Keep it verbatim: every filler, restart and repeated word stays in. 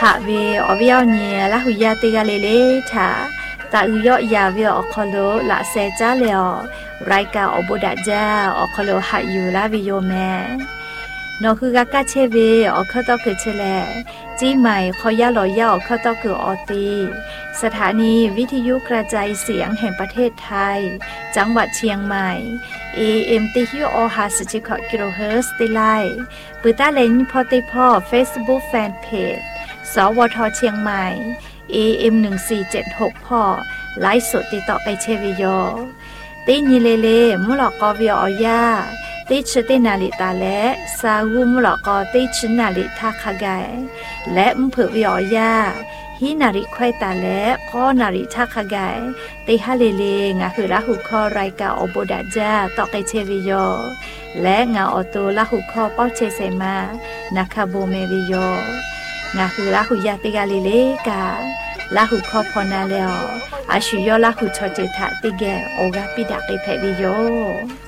หาเวอวิเอาเนี่ยละหุยาติกาเลเลถาตาอุยอยาเวอคอโลละเซจ้าเลอรายกาอบุดาจาอคอโลหาอยู่ละวิโยแมนอคือกากาเชเวอคตอคือเชแลจีใหม่ขอยาลอยาอคตอคือออตีสถานีวิทยุกระจายเสียงแห่งประเทศไทยจังหวัดเชียงใหม่ เอ เอ็ม ติฮิโอฮาสิบหกกิโลเฮิรตซ์ติไลปือตาเลนพอติพอ Facebook Fanpage สวทเชียงใหม่ เอ เอ็ม หนึ่งสี่เจ็ดหก พอไลฟ์สดติดต่อไปเชวิโยติญิเลเลมุหลอกกอวิออยาติชตินาลิตาและซาวูมุหลอกอติชนาลิทาคาไกและมเผือวิออยาฮินาริควายตาและข้อนาริทาคาไกติฮาเลเลงาคือละหุคอรายกาอโบดาจาต่อไปเชวิโยและงาออโตละหุคอป้อเชเซมานาคาโบเมวิโยงาคือละหุยาติกาลิเลกาละหุคอพอนาเลออาชุยอละหุชอเจทะติเกโอกาปิดาเกเพวิโย